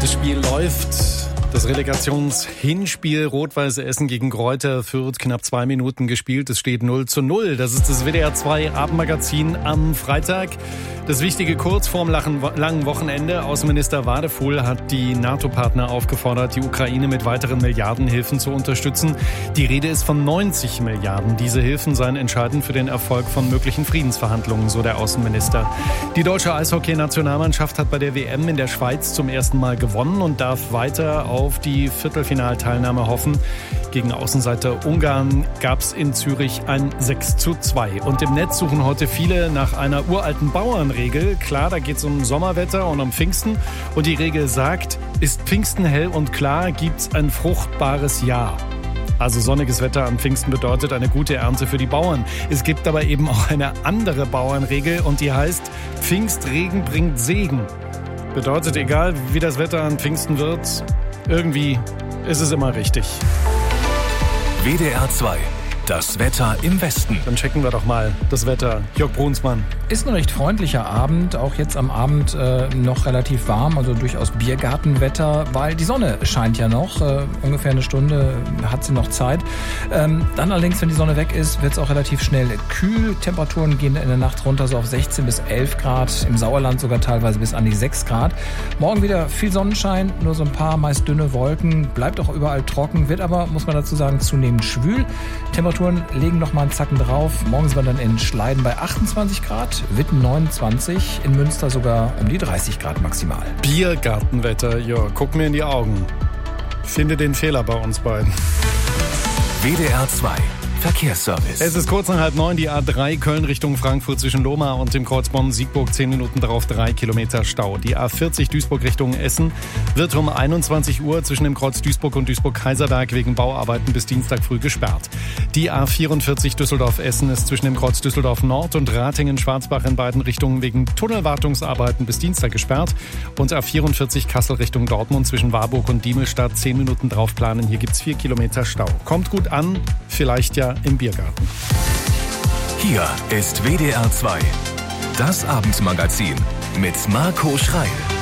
Das Spiel läuft. Das Relegationshinspiel Rot-Weiß Essen gegen Greuther Fürth, knapp 2 Minuten gespielt. Es steht 0:0. Das ist das WDR 2 Abendmagazin am Freitag. Das Wichtige kurz vorm langen Wochenende. Außenminister Wadefuhl hat die NATO-Partner aufgefordert, die Ukraine mit weiteren Milliardenhilfen zu unterstützen. Die Rede ist von 90 Milliarden. Diese Hilfen seien entscheidend für den Erfolg von möglichen Friedensverhandlungen, so der Außenminister. Die deutsche Eishockey-Nationalmannschaft hat bei der WM in der Schweiz zum ersten Mal gewonnen und darf weiter auf die Viertelfinalteilnahme hoffen. Gegen Außenseiter Ungarn gab es in Zürich ein 6:2. Und im Netz suchen heute viele nach einer uralten Bauernregel. Klar, da geht es um Sommerwetter und um Pfingsten. Und die Regel sagt, ist Pfingsten hell und klar, gibt's ein fruchtbares Jahr. Also sonniges Wetter an Pfingsten bedeutet eine gute Ernte für die Bauern. Es gibt aber eben auch eine andere Bauernregel und die heißt, Pfingstregen bringt Segen. Bedeutet, egal wie das Wetter an Pfingsten wird, irgendwie ist es immer richtig. WDR 2, das Wetter im Westen. Dann checken wir doch mal das Wetter. Jörg Brunsmann. Ist ein recht freundlicher Abend, auch jetzt am Abend noch relativ warm, also durchaus Biergartenwetter, weil die Sonne scheint ja noch, ungefähr eine Stunde hat sie noch Zeit. Dann allerdings, wenn die Sonne weg ist, wird es auch relativ schnell kühl. Temperaturen gehen in der Nacht runter so auf 16 bis 11 Grad, im Sauerland sogar teilweise bis an die 6 Grad. Morgen wieder viel Sonnenschein, nur so ein paar meist dünne Wolken, bleibt auch überall trocken, wird aber, muss man dazu sagen, zunehmend schwül. Temperaturen legen noch mal einen Zacken drauf. Morgen sind wir dann in Schleiden bei 28 Grad. Witten 29, in Münster sogar um die 30 Grad maximal. Biergartenwetter, ja, guck mir in die Augen. Finde den Fehler bei uns beiden. WDR 2, Verkehrsservice. Es ist kurz nach 8:30, die A3 Köln Richtung Frankfurt zwischen Lohmar und dem Kreuz Bonn-Siegburg, 10 Minuten darauf 3 Kilometer Stau. Die A40 Duisburg Richtung Essen wird um 21 Uhr zwischen dem Kreuz Duisburg und Duisburg-Kaiserberg wegen Bauarbeiten bis Dienstag früh gesperrt. Die A44 Düsseldorf-Essen ist zwischen dem Kreuz Düsseldorf Nord und Ratingen-Schwarzbach in beiden Richtungen wegen Tunnelwartungsarbeiten bis Dienstag gesperrt. Und A44 Kassel Richtung Dortmund zwischen Warburg und Diemelstadt 10 Minuten drauf planen. Hier gibt's 4 Kilometer Stau. Kommt gut an, vielleicht ja im Biergarten. Hier ist WDR 2, das Abendmagazin mit Marco Schreil.